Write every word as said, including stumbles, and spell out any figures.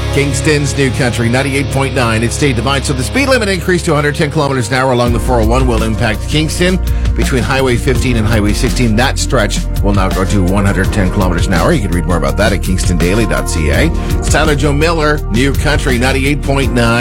Kingston's New Country, ninety-eight point nine. It's state divide. So the speed limit increase to one hundred ten kilometers an hour along the four oh one will impact Kingston between Highway fifteen and Highway sixteen. That stretch will now go to one hundred ten kilometers an hour. You can read more about that at kingston daily dot c a. It's Tyler Joe Miller, New Country, ninety-eight point nine.